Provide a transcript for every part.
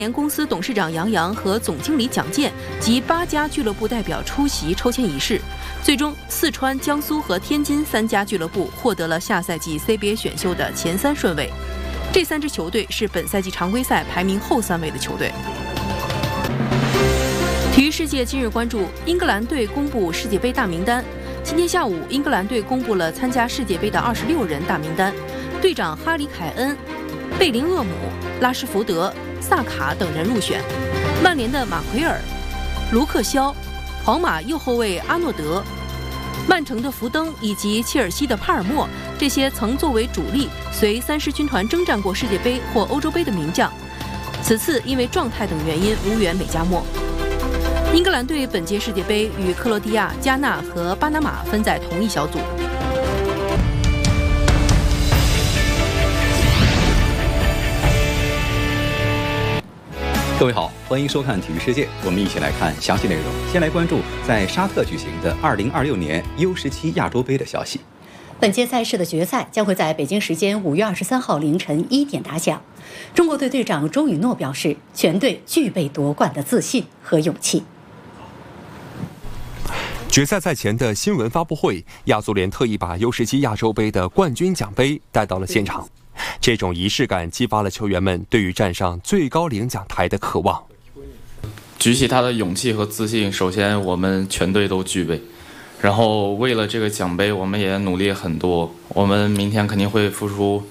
联公司董事长杨洋和总经理蒋健及8家俱乐部代表出席抽签仪式。最终，四川、江苏和天津3家俱乐部获得了下赛季 CBA 选秀的前3顺位。这3支球队是本赛季常规赛排名后3位的球队。体育世界今日关注英格兰队公布世界杯大名单。今天下午，英格兰队公布了参加世界杯的26人大名单，队长哈里凯恩、贝林厄姆、拉什福德、萨卡等人入选。曼联的马奎尔、卢克肖、皇马右后卫阿诺德、曼城的福登以及切尔西的帕尔默，这些曾作为主力随3狮军团征战过世界杯或欧洲杯的名将，此次因为状态等原因无缘美加墨。英格兰队本届世界杯与克罗地亚、加纳和巴拿马分在同一小组。 各位好，欢迎收看体育世界，我们一起来看详细内容。先来关注在沙特举行的2026年 U17亚洲杯的消息。 本届赛事的决赛将会在北京时间5月23号凌晨1点打响。中国队队长周雨诺表示，全队具备夺冠的自信和勇气。 决赛赛前的新闻发布会，亚足联特意把 U17亚洲杯的冠军奖杯带到了现场。这种仪式感激发了球员们对于站上最高领奖台的渴望。 举起他的勇气和自信，首先我们全队都具备。然后为了这个奖杯，我们也努力很多。我们明天肯定会付出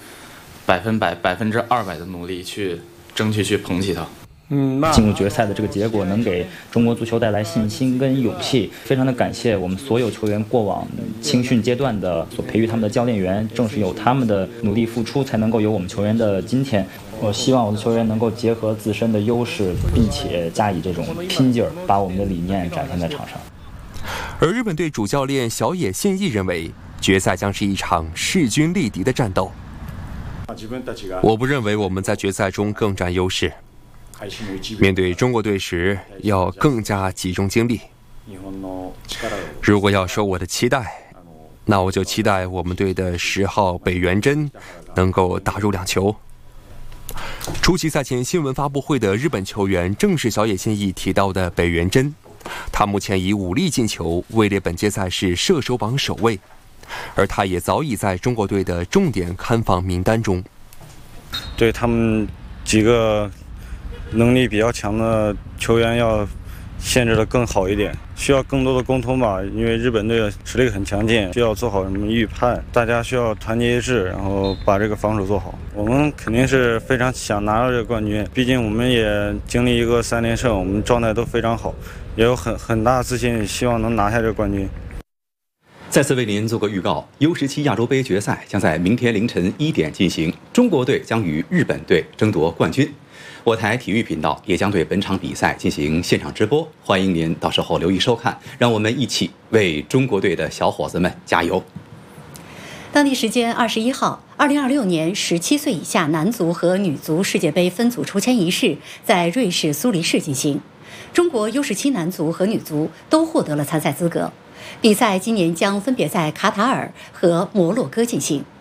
200%的努力去争取去捧起它。 进入决赛的这个结果能给中国足球带来信心跟勇气，非常的感谢我们所有球员过往青训阶段的所培育他们的教练员，正是有他们的努力付出，才能够有我们球员的今天。我希望我的球员能够结合自身的优势，并且加以这种拼劲儿，把我们的理念展现在场上。 而日本队主教练小野宪一认为，决赛将是一场势均力敌的战斗。我不认为我们在决赛中更占优势。面对中国队时，要更加集中精力。如果要说我的期待，那我就期待我们队的10号北原真能够打入2球。出席赛前新闻发布会的日本球员正是小野宪一提到的北原真，他目前以5粒进球位列本届赛事射手榜首位，而他也早已在中国队的重点看防名单中。 对他们几个能力比较强的球员要限制的更好一点，需要更多的沟通吧，因为日本队的实力很强劲，需要做好什么预判，大家需要团结一致，然后把这个防守做好。我们肯定是非常想拿到这个冠军，毕竟我们也经历一个3连胜，我们状态都非常好，也有很大的自信，希望能拿下这个冠军。 再次为您做个预告 ，U17亚洲杯决赛将在明天凌晨1点进行，中国队将与日本队争夺冠军。我台体育频道也将对本场比赛进行现场直播，欢迎您到时候留意收看，让我们一起为中国队的小伙子们加油。 当地时间21号，2026年17岁以下男足和女足世界杯分组抽签仪式在瑞士苏黎世进行。中国 U17男足和女足都获得了参赛资格，比赛今年将分别在卡塔尔和摩洛哥进行。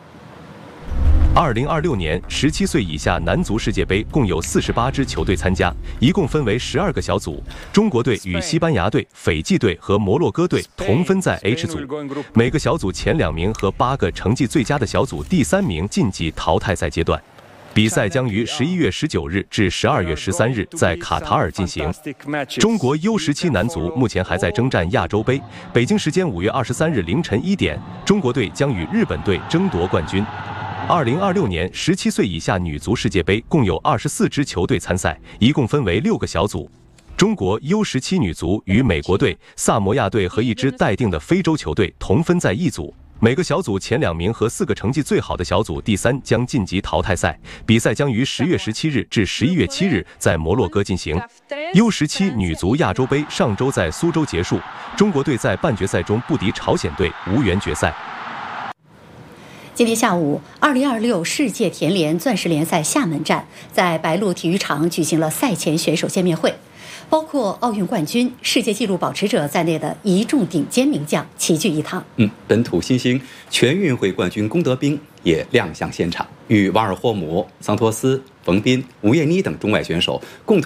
2026年17岁以下男足世界杯共有48支球队参加，一共分为12个小组。中国队与西班牙队、斐济队和摩洛哥队同分在 H 组，每个小组前2名和8个成绩最佳的小组第3名晋级淘汰赛阶段。比赛将于11月19日至12月13日在卡塔尔进行。中国 U17男足目前还在征战亚洲杯，北京时间5月23日凌晨1点，中国队将与日本队争夺冠军。2026年17岁以下女足世界杯共有24支球队参赛，一共分为6个小组。中国 U17女足与美国队、萨摩亚队和一支待定的非洲球队同分在一组。每个小组前2名和4个成绩最好的小组第3将晋级淘汰赛。比赛将于10月17日至11月7日在摩洛哥进行。U17女足亚洲杯上周在苏州结束，中国队在半决赛中不敌朝鲜队，无缘决赛。 今天下午，2026世界田联钻石联赛厦门站在白鹿体育场举行了赛前选手见面会，包括奥运冠军、世界纪录保持者在内的一众顶尖名将齐聚一堂。 本土新星、全运会冠军龚德兵也亮相现场，与瓦尔霍姆、桑托斯、冯彬、吴艳妮等中外选手共同